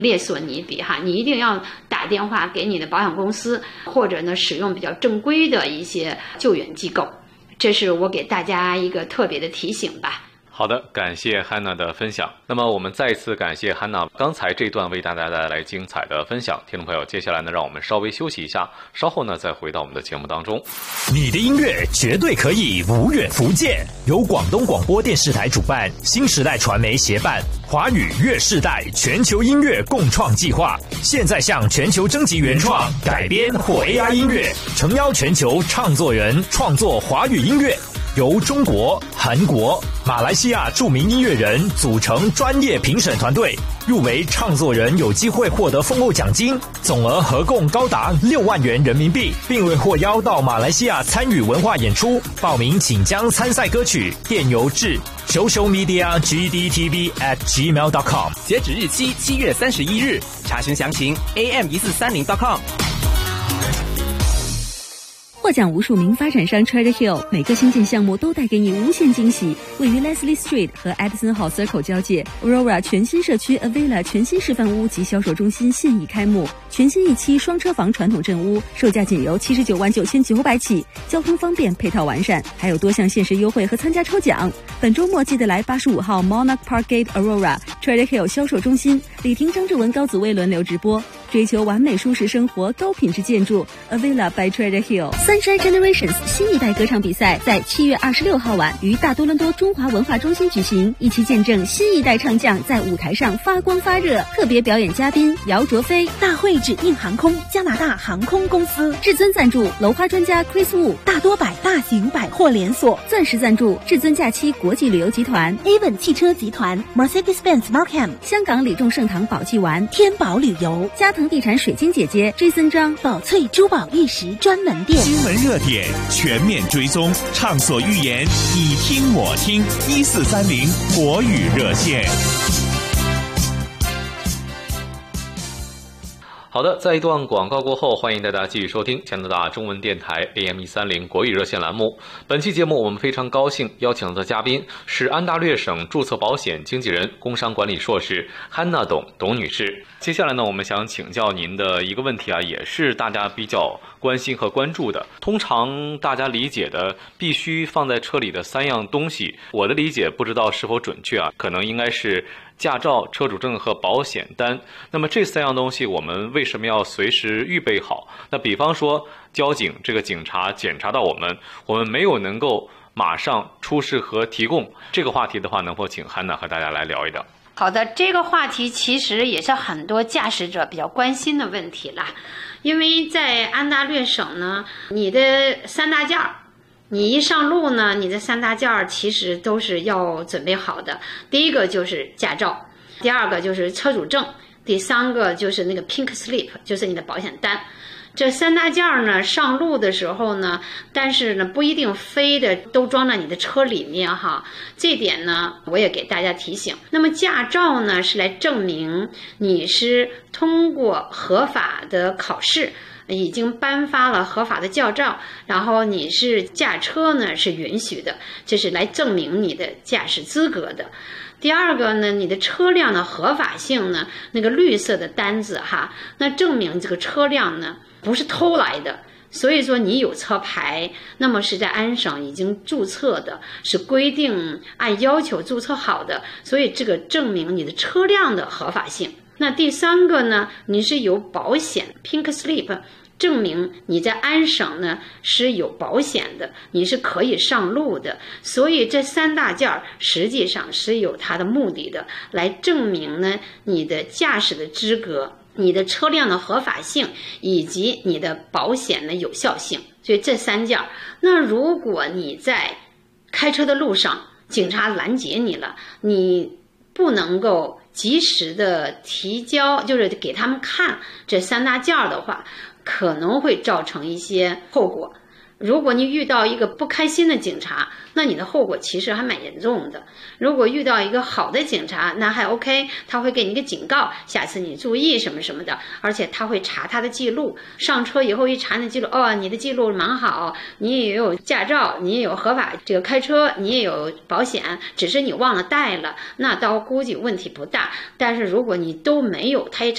列索尼比哈，你一定要打电话给你的保险公司，或者呢使用比较正规的一些救援机构。这是我给大家一个特别的提醒吧。 好的，感谢 Hannah 的分享。那么我们再一次感谢 Hannah 刚才这段为大家带来精彩的分享。听众朋友，接下来呢，让我们稍微休息一下，稍后呢再回到我们的节目当中。 你的音乐绝对可以无远弗届，由广东广播电视台主办，新时代传媒协办，华语乐世代全球音乐共创计划，现在向全球征集原创、改编或 AI 音乐，诚邀全球唱作人创作华语音乐。由中国、韩国、马来西亚著名音乐人组成专业评审团队，入围唱作人有机会获得丰厚奖金，总额合共高达6万元人民币，并未获邀到马来西亚参与文化演出。报名请将参赛歌曲电邮至 socialmediagdtv@gmail.com， 截止日期7月31日，查询详情 am1430.com。 获奖无数名发展商 Trader Hill 每个新进项目都带给你无限惊喜。位于 Leslie Street 和 Edison Hall Circle 交界 Aurora 全新社区 Avila 全新示范屋及销售中心现已开幕，全新一期双车房传统镇屋，售价仅由79.999起，交通方便，配套完善，还有多项限时优惠和参加抽奖。本周末记得来85号 Monarch Park Gate Aurora Trader Hill 销售中心，李婷、张志文、高子薇轮流直播。追求完美舒适生活，高品质建筑 Avila by Trader Hill。 Sunshine Generations 新一代歌唱比赛在7月26号晚于大多伦多中华文化中心举行，一起见证新一代唱将在舞台上发光发热。特别表演嘉宾姚卓飞，大会指定航空加拿大航空公司，至尊赞助楼花专家 Chris Wu， 大多百大型百货连锁，钻石赞助至尊假期国际旅游集团 Avon 汽车集团 Mercedes-Benz Markham， 香港李众盛堂宝记丸，天宝旅游，嘉腾地产水晶姐姐 Jason 张，宝翠珠宝玉石专门店。 新闻热点全面追踪，畅所欲言，你听我听，1430国语热线。 好的，在一段广告过后，欢迎大家继续收听加拿大中文电台 AM130国语热线栏目。本期节目我们非常高兴邀请到的嘉宾是安大略省注册保险经纪人、工商管理硕士Hannah董女士。接下来呢，我们想请教您的一个问题啊，也是大家比较关心和关注的。通常大家理解的必须放在车里的3样东西，我的理解不知道是否准确啊，可能应该是驾照、车主证和保险单。那么这3样东西我们为什么要随时预备好？那比方说交警这个警察检查到我们没有能够马上出示和提供，这个话题的话，能否请Hannah和大家来聊一聊？ 好的，这个话题其实也是很多驾驶者比较关心的问题啦。因为在安大略省呢，你的3大件儿，你一上路呢，你的3大件儿其实都是要准备好的。第一个就是驾照，第二个就是车主证，第3个就是那个 pink slip， 就是你的保险单。这3大件儿呢，上路的时候呢，但是呢不一定非的都装在你的车里面哈，这点呢我也给大家提醒。那么驾照呢是来证明你是通过合法的考试，已经颁发了合法的驾照，然后你是驾车呢是允许的，这是来证明你的驾驶资格的。第二个呢，你的车辆的合法性呢，那个绿色的单子哈，那证明这个车辆呢不是偷来的，所以说你有车牌，那么是在安省已经注册的，是规定按要求注册好的，所以这个证明你的车辆的合法性。那第3个呢，你是有保险 pink slip， 证明你在安省呢是有保险的，你是可以上路的。所以这3大件实际上是有它的目的的，来证明呢你的驾驶的资格，你的车辆的合法性，以及你的保险的有效性。所以这3件，那如果你在开车的路上，警察拦截你了，你不能够及时的提交，就是给他们看这3大件的话，可能会造成一些后果。 如果你遇到一个不开心的警察，那你的后果其实还蛮严重的。如果遇到一个好的警察，那还 OK， 他会给你一个警告，下次你注意什么什么的，而且他会查他的记录，上车以后一查你的记录，哦，你的记录蛮好，你也有驾照，你也有合法这个开车，你也有保险，只是你忘了带了，那倒估计问题不大。但是如果你都没有，他一